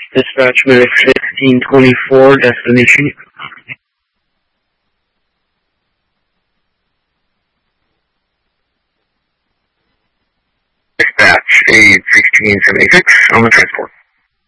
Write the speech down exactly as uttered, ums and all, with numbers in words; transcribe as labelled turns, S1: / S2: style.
S1: Dispatch medic sixteen twenty-four, destination. Dispatch, A sixteen seventy-six, on the transport.